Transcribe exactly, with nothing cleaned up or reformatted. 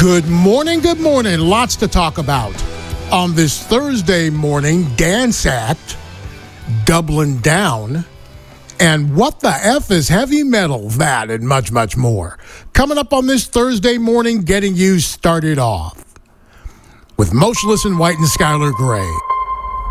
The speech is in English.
Good morning, good morning. Lots to talk about on this Thursday morning. Dance Act, doubling down, and what the F is heavy metal, that and much, much more. Coming up on this Thursday morning, getting you started off with Motionless in White and Skylar Grey.